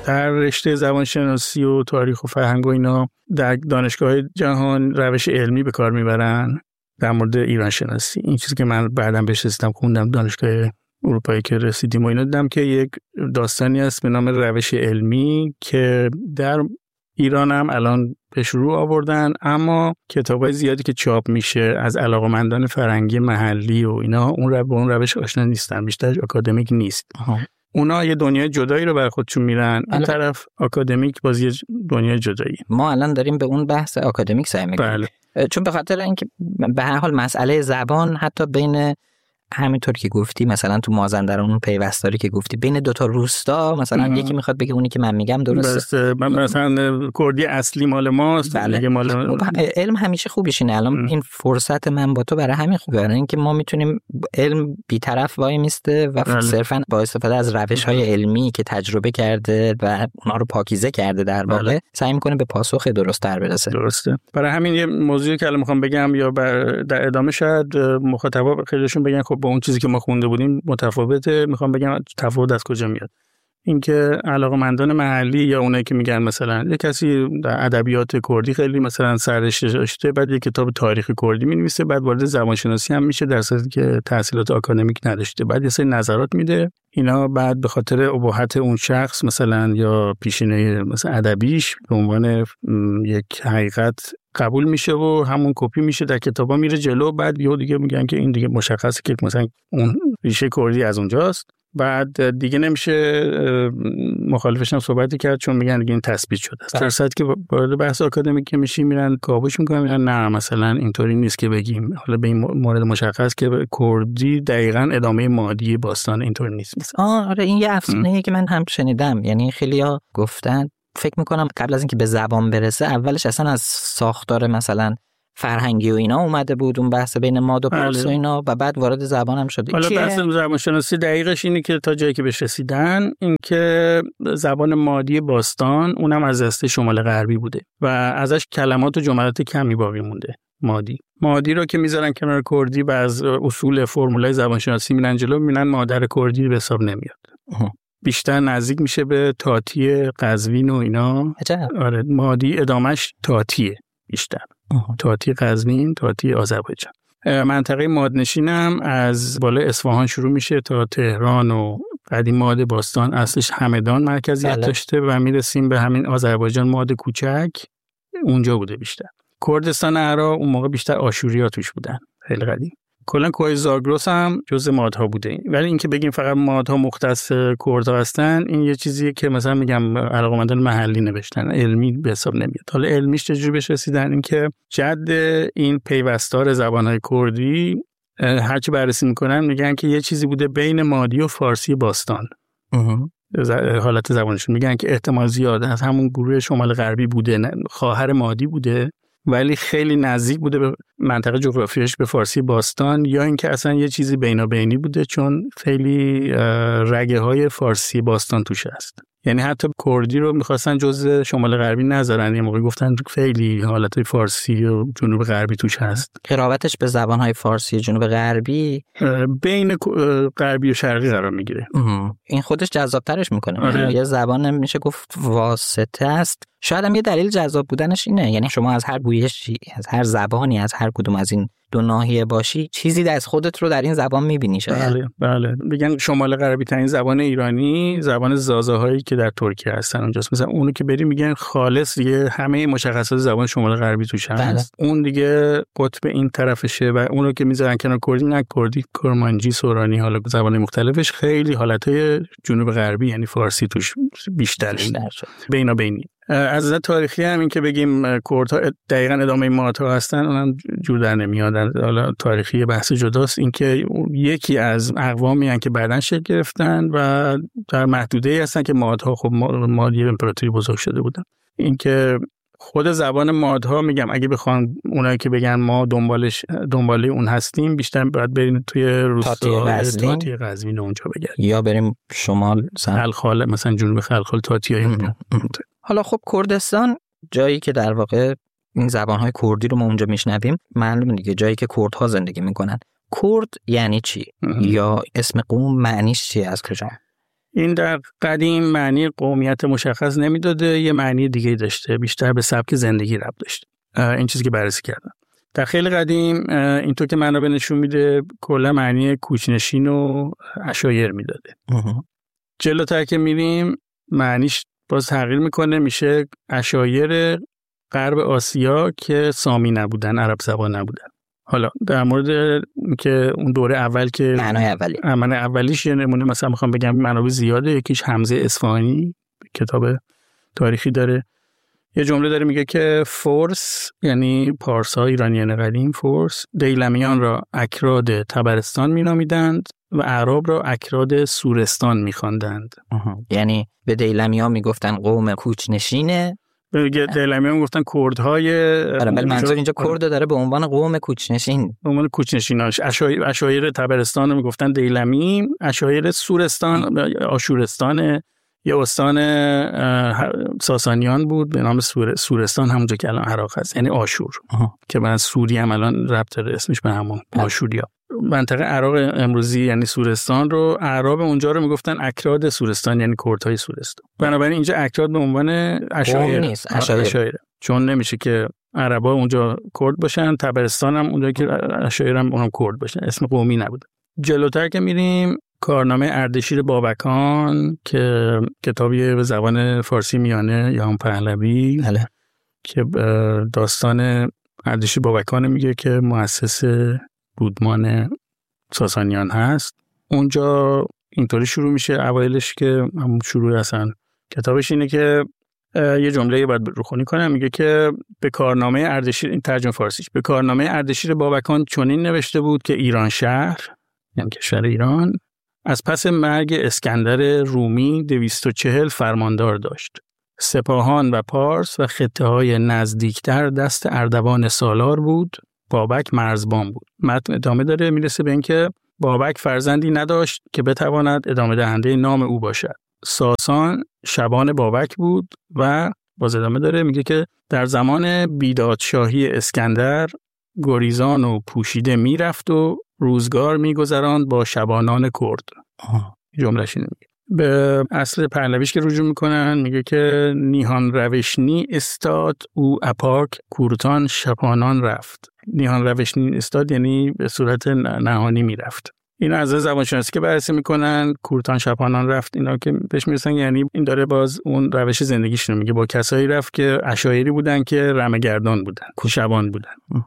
در رشته زبانشناسی و تاریخ و فرهنگ و اینا در دانشگاه جهان روش علمی به کار میبرن در مورد ایران شناسی. این چیزی که من بعداً بهش رسیدم، خوندم دانشگاه اروپایی که رسیدیم و اینا، دیدم که یک داستانی هست به نام روش علمی که در ایران هم الان به شروع آوردن، اما کتابای زیادی که چاپ میشه از علاقه‌مندان فرهنگی محلی و اینا اون روش آشنا نیستن، بیشتر آکادمیک نیست. اونا یه دنیای جدایی رو بر خودشون میرن، این طرف آکادمیک بازی دنیای جدایی. ما الان داریم به اون بحث آکادمیک سعی میکنیم. بله. چون به خاطر اینکه به هر حال مسئله زبان حتی بین همینطور که گفتی مثلا تو مازندران اون پیوستاری که گفتی بین دوتا روستا مثلا یکی میخواد بگه اونی که من میگم درسته، مثلا کردی اصلی مال ماست. بله. مال علم همیشه خوبیش اینه. الان این فرصت من با تو برای همین خوبه، برای اینکه ما میتونیم علم بی‌طرف وای میسته و صرفا با استفاده از روش‌های علمی که تجربه کرده و اونا رو پاکیزه کرده در واقع سعی میکنه به پاسخ درست‌تر برسه. درسته. برای همین یه موضوعی که الان میخوام بگم یا در ادامه شاید مخاطبا خیلیشون بگن خب با اون چیزی که ما خونده بودیم متفاوته. میخوام بگم تفاوت از کجا میاد. اینکه علاقه‌مندان محلی یا اونایی که میگن مثلا یه کسی در ادبیات کردی خیلی مثلا سررشته داشته، بعد یه کتاب تاریخ کردی می‌نویسه، بعد وارد زبانشناسی هم میشه در صورتی که تحصیلات آکادمیک نداشته، بعد یه سری نظرات میده، اینا بعد به خاطر ابهت اون شخص مثلا یا پیشینه مثلا ادبیش به عنوان یک حقیقت قبول میشه و همون کپی میشه در کتابا میره جلو. بعد یهو دیگه میگن که این دیگه مشخصه که مثلا اون ریشه کردی از اونجاست، بعد دیگه نمیشه مخالفش هم صحبتی کرد چون میگن دیگه این تثبیت شده است. در صورتی که وارد بحث آکادمیک که میشیم میرن کاوش میکنن، میگن نه مثلا اینطوری نیست که بگیم حالا به این مورد مشخص که کردی دقیقاً ادامه مادی باستان اینطوری نیست. آره این یه افسانه‌ایه که من هم شنیدم، یعنی خیلیا گفتن فکر میکنم قبل از اینکه به زبان برسه اولش اصلا از ساختار مثلا فرهنگی و اینا اومده بود اون بحث بین ماد و پارس و اینا و بعد وارد زبان هم شده. حالا بحث زبانشناسی دقیقش اینه که تا جایی که بهش رسیدن این که زبان مادی باستان اونم از دسته شمال غربی بوده و ازش کلمات و جملات کمی باقی مونده. مادی رو که میذارن کنار کردی و از اصول فرمولای زبانشناسی میرن جلو، میبینن مادر کردی به حساب نمیاد. بیشتر نزدیک میشه به تاتی قزوین و اینا. آره مادی ادامش تاتیه بیشتر. تاتی قزوین، تاتی آذربایجان. منطقه مادنشینم از بالای اصفهان شروع میشه تا تهران و قدیم ماد باستان اصلش همدان مرکزیت داشته و میرسیم به همین آذربایجان ماد کوچک اونجا بوده بیشتر. کردستان عراق اون موقع بیشتر آشوریا توش بودن خیلی قدیم. کلا کوه زاگرس هم جزء مادها بوده، ولی اینکه بگیم فقط مادها مختص کردها هستن این یه چیزیه که مثلا میگم علاقه‌مندان محلی نوشتن، علمی به حساب نمیاد. حالا علمیش چجوری بهش رسیدن؟ اینکه جد این پیوستار زبان‌های کردی هرچی بررسی میکنن میگن که یه چیزی بوده بین مادی و فارسی باستان. حالت زبانشون میگن که احتمال زیاده از همون گروه شمال غربی بوده، خواهر مادی بوده ولی خیلی نزدیک بوده به منطقه جغرافیایش به فارسی باستان، یا اینکه اصلا یه چیزی بینابینی بوده چون خیلی رگه های فارسی باستان توش هست. یعنی حتی کردی رو میخواستن جزء شمال غربی نذارن، یه موقع گفتن خیلی حالت فارسی و جنوب غربی توش هست. قرابتش به زبانهای فارسی جنوب غربی بین غربی و شرقی قرار میگیره. این خودش جذابترش میکنه. آره. یه زبان میشه گفت واسطه است. شاید هم یه دلیل جذاب بودنش اینه، یعنی شما از هر گویشی، از هر زبانی، از هر کدوم از این دو ناحیه باشی چیزی از خودت رو در این زبان میبینی. بله بله. میگن شمال غربی ترین زبان ایرانی زبان زازا هایی که در ترکیه هستن اونجاست. مثلا اونو که بری میگن خالص دیگه همه مشخصات زبان شمال غربی توش هست. بله. اون دیگه قطب این طرفشه و اونو که میذارن کنار کردی، نه کردی، کرمانجی، سورانی، حالا زبان مختلفش خیلی حالتهای جنوب غربی یعنی فارسی توش بیشتر شد. بینابینی. از نظر تاریخی هم این که بگیم کردها دقیقاً ادامه مادها هستن اونم جور در نمیاد. حالا تاریخی بحث جداست. این که یکی از اقوامی هستن که بعداً شکل گرفتن و در محدوده‌ای هستن که مادها خب مادی امپراتوری بزرگ شده بودن. این که خود زبان مادها میگم اگه بخوان اونایی که بگن ما دنباله اون هستیم بیشتر باید بریم توی روستا تاتی قزوین اونجا بگردیم یا بریم شمال خلخال مثلا جنوب خلخال تاتیای. حالا خب کردستان جایی که در واقع این زبان‌های کردی رو ما اونجا میشنویم، معلومه دیگه جایی که کردها زندگی میکنن. کرد یعنی چی؟ یا اسم قوم معنیش چیه؟ از کجا؟ این در قدیم معنی قومیت مشخص نمیداده، یه معنی دیگه داشته، بیشتر به سبک زندگی ربط داشته. این چیزی که بررسی کردم در خیلی قدیم اینطور که منابع نشون میده کلا معنی کوچنشین و عشایر میداده. جلوتر که میریم معنیش باز تغییر میکنه، میشه عشایر غرب آسیا که سامی نبودن، عرب زبان نبودن. حالا در مورد که اون دوره اول که معنای اولیش یه نمونه مثلا میخوام بگم منابع زیاده، یکیش حمزه اصفهانی کتاب تاریخی داره، یه جمله داره میگه که فورس یعنی پارسا ایرانیان قدیم، فورس دیلمیان را اکراد تبرستان مینامیدند و اعراب را اکراد سورستان میخواندند. یعنی به دیلمیان میگفتن قوم کوچنشینه، به دیلمیان میگفتن کردهای. ولی منظور اینجا کرد داره به عنوان قوم کوچنشین، به عنوان کوچنشیناش. عشایر تبرستان رو میگفتن دیلمی، عشایر سورستان آشورستان یه استان ساسانیان بود به نام سورستان، همونجا که الان عراق هست، یعنی آشور که بعد سوریه هم الان ربط داره اسمش به همون آشوریا. منطقه عراق امروزی یعنی سورستان رو اعراب اونجا رو میگفتن اکراد سورستان، یعنی کردهای سورستان. بنابراین اینجا اکراد به عنوان عشایر نیست، عشایر، چون نمیشه که عربا اونجا کرد باشن، تبرستان هم اونجا که عشایر هم اونم کرد باشن، اسم قومی نبوده. جلوتر که میریم کارنامه اردشیر بابکان که کتابی به زبان فارسی میانه یا هم پهلوی که داستان اردشیر بابکان میگه که مؤسس بودمان ساسانیان هست. اونجا اینطوری شروع میشه اوایلش که همون شروع اصلا کتابش اینه که یه جمله باید روخونی کنم، میگه که به کارنامه اردشیر، این ترجمه فارسیش، به کارنامه اردشیر بابکان چنین نوشته بود که ایران شهر یعنی کشور ایران از پس مرگ اسکندر رومی 240 فرماندار داشت. سپاهان و پارس و خطه‌های نزدیکتر دست اردوان سالار بود. بابک مرزبان بود. متن ادامه داره، میرسه به اینکه بابک فرزندی نداشت که بتواند ادامه دهنده نام او باشد. ساسان شبان بابک بود و باز ادامه داره میگه که در زمان بیدادشاهی اسکندر گریزان و پوشیده میرفت و روزگار میگذراند با شبانان کرد. جمله‌اش اینه. به اصل پهلویش که رجوع میکنن میگه که نیهان روشنی استاد او اپاک کورتان شپانان رفت. نیهان روشنی استاد یعنی به صورت نهانی میرفت. اینا از زبانشناسی که بررسی میکنن کورتان شپانان رفت، اینا که بهش میرسن یعنی این داره باز اون روش زندگیشون میگه، با کسایی رفت که عشایری بودن که رمه‌گردان بودن، شبان بودن،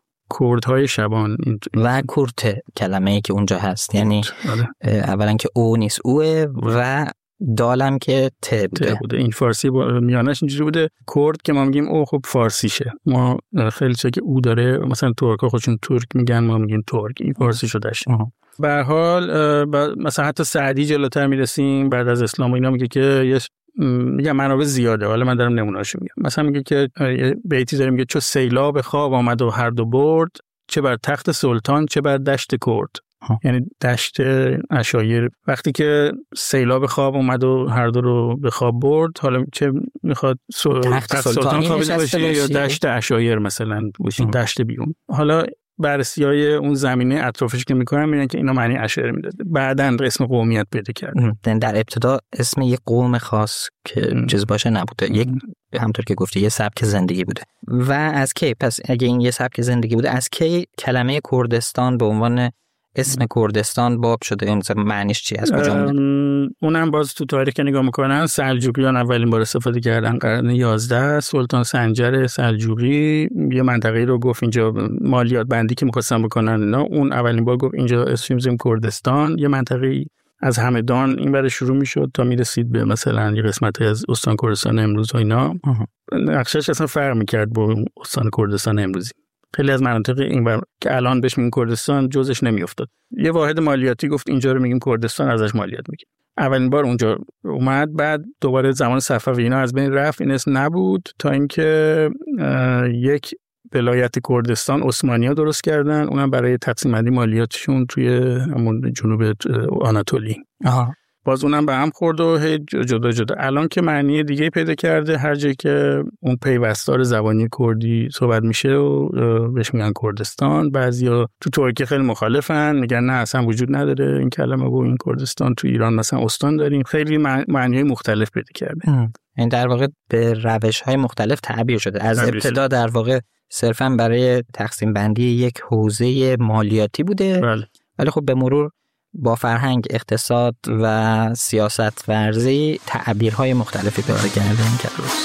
کردهای شبان. و کورت کلمه‌ای که اونجا هست یعنی اولا که او نیست اوه و دالم که ت بوده. این فارسی میانش اینجوری بوده. کرد که ما میگیم او خب فارسیشه، ما خیلی چیزا که او داره مثلا ترک‌ها خودشون ترک میگن، ما میگیم ترک، این فارسی شده شه. به هر حال مثلا حتی سعدی جلوتر میرسیم بعد از اسلام و اینا میگه که میگم منابع زیاده، حالا من دارم نمونه‌اشو میگم. مثلا میگه که بیتی داره میگه چو سیلاب خواب آمد و هر دو برد، چه بر تخت سلطان چه بر دشت کرد. یعنی دشت عشایر وقتی که سیلاب خواب اومد و هر دو رو به خواب برد، حالا چه میخواد تخت سلطان خوابیده باشه یا دشت عشایر مثلا باشه، دشت بیرون. حالا بررسی‌های اون زمینه اطرافش که میکنن میگن که اینا معنی عشایر میداده، بعدن اسم قومیت پیدا کرد. در ابتدا اسم یک قوم خاص که چیز باشه نبوده، یک همونطور که گفتی یه سبک زندگی بوده. و از کی پس اگه این یه سبک زندگی بوده، از کی کلمه کردستان به عنوان اسم کردستان باب شده؟ اون معنیش چی، از کجا اومده؟ اونم باز تو تاریخ که نگاه میکنن سلجوقیان اولین بار استفاده کردن قرن 11. سلطان سنجر سلجوقی یه منطقه‌ای رو گفت اینجا مالیات بندی که می‌خواستن بکنن اینا، اون اولین بار گفت اینجا اسمش می‌ذاریم کردستان. یه منطقه‌ای از همدان این برای شروع میشد تا میرسید به مثلا یه قسمتی از استان کردستان امروز و اینا. نقشش اصلا فرق می‌کرد با استان کردستان امروزی. خیلی از مناطق این که الان بهش میگن کردستان جزش نمیافتاد. یه واحد مالیاتی گفت اینجا رو میگیم کردستان، ازش مالیات میگیم. اولین بار اونجا اومد، بعد دوباره زمان صفوی اینا از بین رفت، این اسم نبود تا اینکه یک ولایت کردستان عثمانی‌ها درست کردن، اونم برای تقسیم بندی مالیاتشون توی همون جنوب آناتولی. باز اونم به هم خورد و جدا جدا. الان که معنی دیگه پیدا کرده، هر جایی که اون پیوستار زبانی کردی صحبت میشه و بهش میگن کردستان. بعضیا تو ترکیه خیلی مخالفن، میگن نه اصلا وجود نداره این کلمه و این کردستان. تو ایران مثلا استان داریم. خیلی معنی‌های مختلف پیدا کرده. این در واقع به روش‌های مختلف تعبیر شده. از ابتدا در واقع صرفاً برای تقسیم بندی یک حوزه مالیاتی بوده. بله. ولی خب به مرور با فرهنگ، اقتصاد و سیاست ورزی تعبیرهای مختلفی پیدا کرده این کلمه.